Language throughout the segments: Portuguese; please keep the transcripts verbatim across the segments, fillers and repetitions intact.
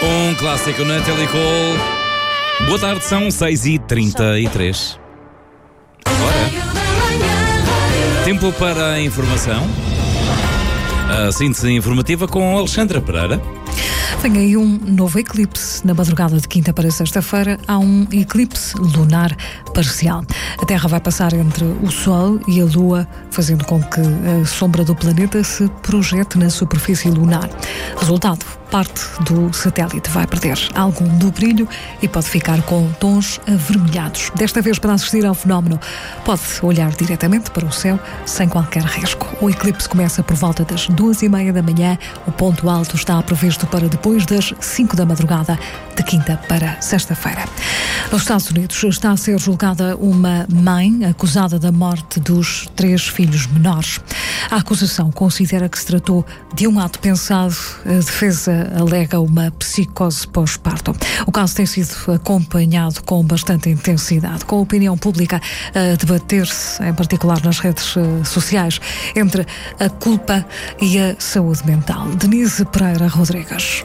Um clássico na Telecol. Boa tarde, são seis e trinta e três. Agora, tempo para a informação. A síntese informativa com Alexandra Pereira. Vem aí um novo eclipse. Na madrugada de quinta para sexta-feira há um eclipse lunar parcial. A Terra vai passar entre o Sol e a Lua, fazendo com que a sombra do planeta se projete na superfície lunar. Resultado: parte do satélite vai perder algum do brilho e pode ficar com tons avermelhados. Desta vez, para assistir ao fenómeno, pode olhar diretamente para o céu sem qualquer risco. O eclipse começa por volta das duas e meia da manhã. O ponto alto está previsto para depois das cinco da madrugada de quinta para sexta-feira. Nos Estados Unidos está a ser julgada uma mãe acusada da morte dos três filhos menores. A acusação considera que se tratou de um ato pensado. A defesa alega uma psicose pós-parto. O caso tem sido acompanhado com bastante intensidade, com a opinião pública a debater-se, em particular nas redes sociais, entre a culpa e a saúde mental. Denise Pereira Rodrigues.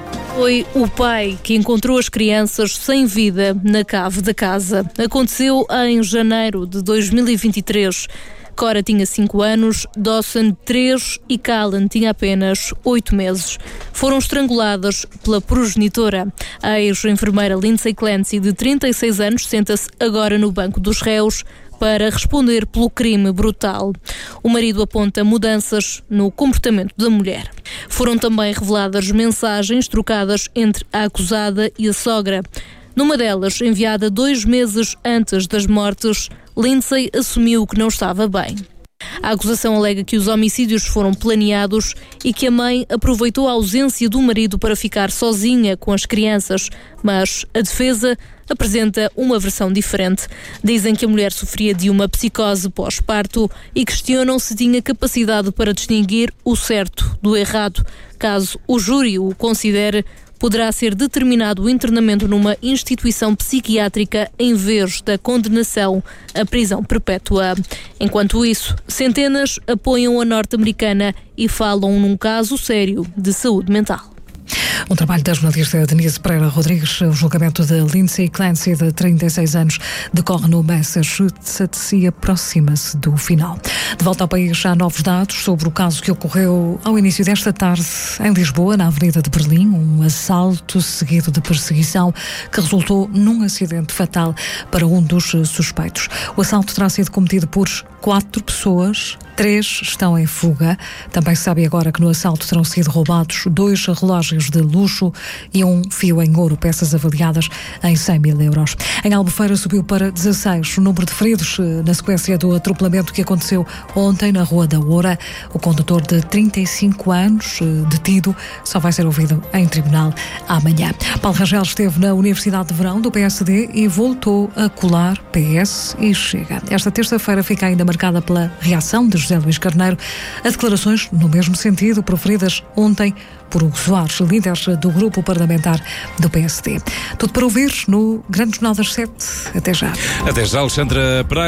Foi o pai que encontrou as crianças sem vida na cave da casa. Aconteceu em janeiro de dois mil e vinte e três. Cora tinha cinco anos, Dawson três e Callan tinha apenas oito meses. Foram estranguladas pela progenitora. A ex-enfermeira Lindsay Clancy, de trinta e seis anos, senta-se agora no banco dos réus para responder pelo crime brutal. O marido aponta mudanças no comportamento da mulher. Foram também reveladas mensagens trocadas entre a acusada e a sogra. Numa delas, enviada dois meses antes das mortes, Lindsay assumiu que não estava bem. A acusação alega que os homicídios foram planeados e que a mãe aproveitou a ausência do marido para ficar sozinha com as crianças, mas a defesa apresenta uma versão diferente. Dizem que a mulher sofria de uma psicose pós-parto e questionam se tinha capacidade para distinguir o certo do errado. Caso o júri o considere, poderá ser determinado o internamento numa instituição psiquiátrica em vez da condenação à prisão perpétua. Enquanto isso, centenas apoiam a norte-americana e falam num caso sério de saúde mental. Um trabalho da jornalista Denise Pereira Rodrigues. O julgamento de Lindsay Clancy, de trinta e seis anos, decorre no Massachusetts e aproxima-se do final. De volta ao país, há novos dados sobre o caso que ocorreu ao início desta tarde em Lisboa, na Avenida de Berlim, um assalto seguido de perseguição que resultou num acidente fatal para um dos suspeitos. O assalto terá sido cometido por quatro pessoas, três estão em fuga. Também se sabe agora que no assalto terão sido roubados dois relógios de luxo e um fio em ouro, peças avaliadas em cem mil euros. Em Albufeira subiu para dezasseis o número de feridos na sequência do atropelamento que aconteceu ontem na Rua da Oura. O condutor de trinta e cinco anos, detido, só vai ser ouvido em tribunal amanhã. Paulo Rangel esteve na Universidade de Verão do P S D e voltou a colar P S e Chega. Esta terça-feira fica ainda marcada pela reação de José Luís Carneiro a declarações no mesmo sentido proferidas ontem por Hugo Soares, líder do grupo parlamentar do P S D. Tudo para ouvir no Grande Jornal das Sete. Até já. Até já, Alexandra Pereira.